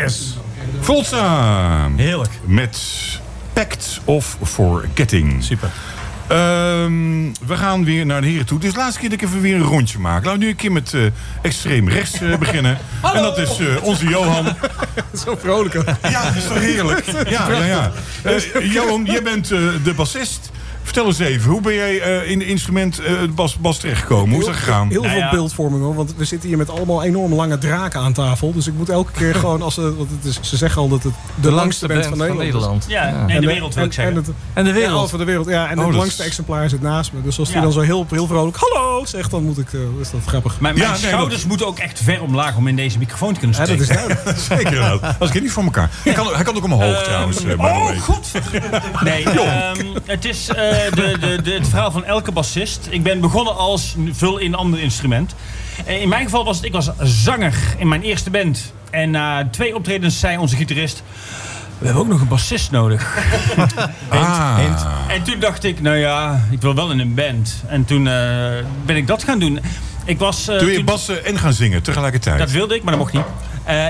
Yes. Voltza. Heerlijk. Met Pact of Forgetting. Super. We gaan weer naar de heren toe. Dit is de laatste keer dat ik even weer een rondje maak. Laten we nu een keer met extreem rechts beginnen. En dat is onze Johan. Zo vrolijk. Ja, dat is toch heerlijk? Ja. Johan, jij bent de bassist. Vertel eens even, hoe ben jij in het instrument bas terechtgekomen? Hoe is dat gegaan? Heel veel beeldvorming hoor, want we zitten hier met allemaal enorm lange draken aan tafel. Dus ik moet elke keer gewoon, want ze zeggen al dat het de langste band van Nederland is. Ja, nee, de wereld wil ik zeggen. En de wereld. Ja, van de wereld, ja. En het langste exemplaar zit naast me. Dus als die dan zo heel vrolijk hallo zegt, dan moet ik, is dat grappig. Mijn schouders moeten ook echt ver omlaag om in deze microfoon te kunnen steken. Dat is duidelijk. Zeker. Als ik het niet voor elkaar. Hij kan ook omhoog trouwens. God. Nee, het is het verhaal van elke bassist. Ik ben begonnen als vul in een ander instrument. In mijn geval was ik was zanger in mijn eerste band. En na 2 optredens zei onze gitarist: we hebben ook nog een bassist nodig. En toen dacht ik, nou ja, ik wil wel in een band. En toen ben ik dat gaan doen. Ik was, toen je bassen en gaan zingen tegelijkertijd? Dat wilde ik, maar dat mocht niet.